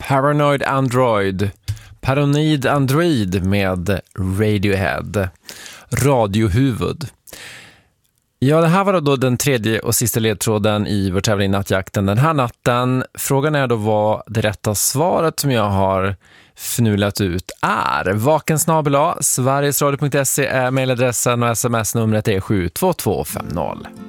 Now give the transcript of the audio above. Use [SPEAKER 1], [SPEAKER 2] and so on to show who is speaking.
[SPEAKER 1] Paranoid Android. Paranoid Android med Radiohead. Radiohuvud. Ja, det här var då den tredje och sista ledtråden i vår tävling Nattjakten den här natten. Frågan är då vad det rätta svaret som jag har fnulat ut är. vakensnabel@sverigesradio.se är mejladressen och sms-numret är 72250.